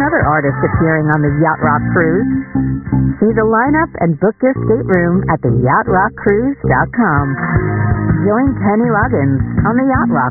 other artists appearing on the Yacht Rock Cruise. See the lineup and book your stateroom at theyachtrockcruise.com. Join Kenny Loggins on the Yacht Rock